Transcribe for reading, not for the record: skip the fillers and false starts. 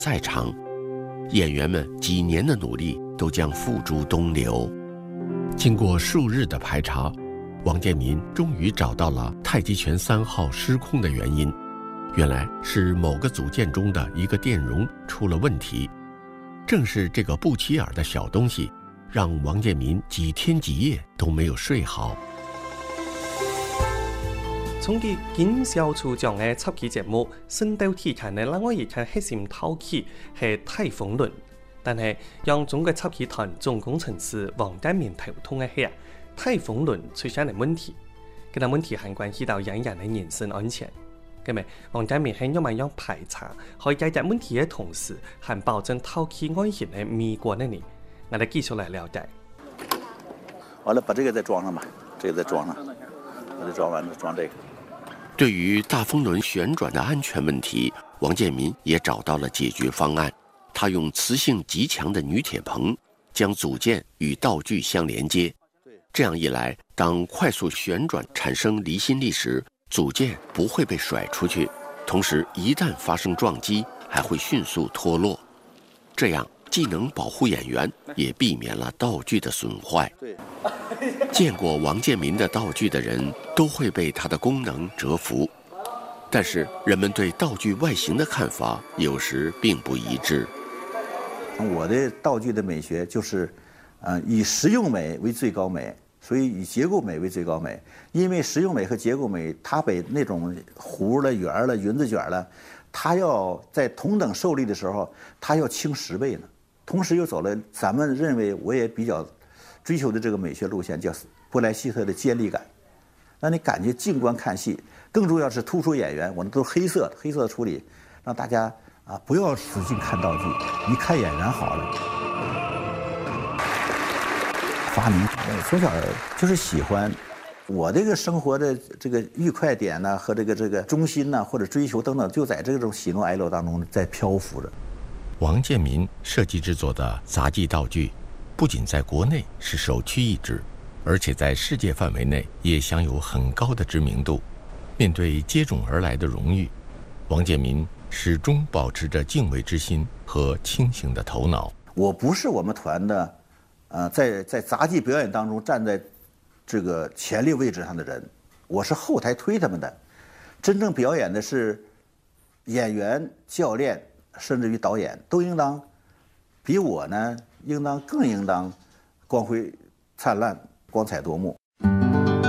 再长，演员们几年的努力都将付诸东流。经过数日的排查，王建民终于找到了太极拳3号失控的原因，原来是某个组件中的一个电容出了问题。正是这个不起眼的小东西，让王建民几天几夜都没有睡好。 从佢金小厨匠嘅插旗节目，深度睇看呢，让我一看黑心透气系太风轮，但係讓中國插旗團總工程師王建民頭痛嘅係太風輪出現嘅問題，佢個問題還關係到演員嘅人身安全。咁咪王建民係要麼樣排查，可以解決問題嘅同時，還保證透氣安全嘅美觀嘅呢？我哋繼續來了解。 完了，把這個再裝上吧，這個再裝上，把這裝完了裝這個。 對於大風輪旋轉的安全問題，王建民也找到了解決方案。他用磁性極強的鋁鐵棚將組件與道具相連接，這樣一來，當快速旋轉產生離心力時，組件不會被甩出去，同時一旦發生撞擊，還會迅速脫落。這樣既能保護演員，也避免了道具的損壞。見過王建民的道具的人都會被他的功能折服，但是人們對道具外形的看法有時並不一致。 我的道具的美學就是以實用美為最高美，所以以結構美為最高美。因為實用美和結構美，它比那種弧了、圓了、雲子卷了，它要在同等受力的時候，它要輕10倍呢。同時又走了咱們認為我也比較追求的這個美學路線，叫布萊希特的尖利感，讓你感覺靜觀看戲。更重要是突出演員，我們都是黑色的處理，讓大家不要使勁看道具，你看演員好了。發明從小就是喜歡我這個生活的這個愉快點呢，和這個中心呢，或者追求等等，就在這種喜怒哀樂當中在漂浮着。 王建民設計製作的雜技道具，不僅在國內是首屈一指，而且在世界範圍內也享有很高的知名度。面對接踵而來的榮譽，王建民始終保持着敬畏之心和清醒的頭腦。 我不是我們團的，在雜技表演當中站在這個前列位置上的人，我是後台推他們的。真正表演的是演員、教練，甚至於導演，都應當比我呢，更應當光輝燦爛、光彩奪目。